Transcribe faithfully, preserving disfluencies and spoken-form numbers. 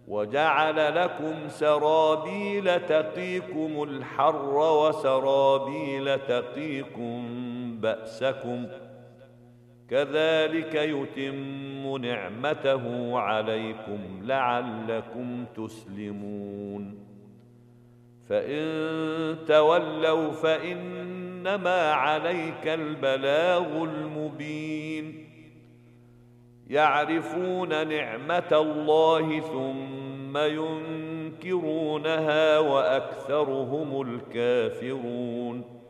وجعل لكم سرابيل تقيكم الحر وسرابيل تقيكم بأسكم كذلك يتم نعمته عليكم لعلكم تسلمون فإن تولوا فإنما عليك البلاغ المبين يعرفون نعمة الله ثم ينكرونها وأكثرهم الكافرون